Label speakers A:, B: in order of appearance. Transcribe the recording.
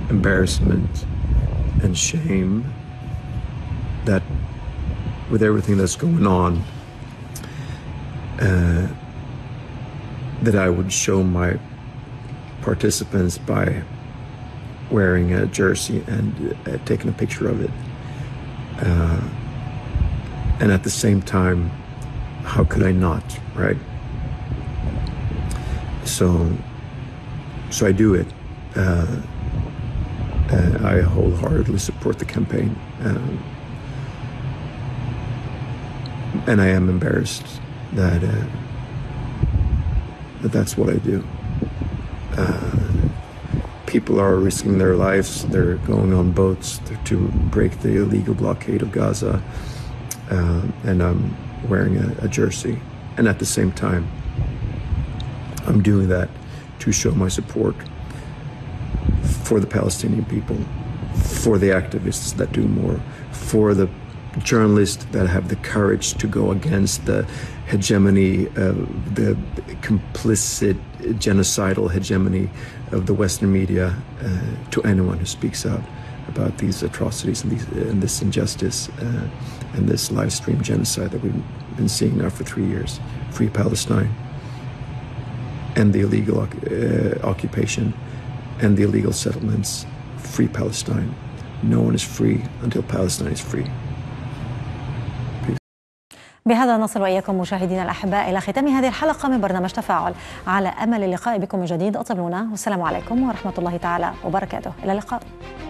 A: embarrassment and shame that with everything that's going on, that I would show my participants by wearing a jersey and taking a picture of it. And at the same time, how could I not, right? So I do it. I wholeheartedly support the campaign. And I am embarrassed that that's what I do. People are risking their lives. They're going on boats to break the illegal blockade of Gaza. And I'm wearing a jersey. And at the same time, I'm doing that to show my support for the Palestinian people, for the activists that do more, for the journalists that have the courage to go against the hegemony, the complicit genocidal hegemony of the Western media, to anyone who speaks out about these atrocities and this injustice and this live stream genocide that we've been seeing now for 3 years. Free Palestine, and the illegal occupation and the illegal settlements. Free Palestine. No one is free until Palestine is free.
B: بهذا نصل وإياكم مشاهدينا الأحباء إلى ختام هذه الحلقة من برنامج تفاعل. على أمل اللقاء بكم من جديد، أطلبونا، والسلام عليكم ورحمة الله تعالى وبركاته. إلى اللقاء.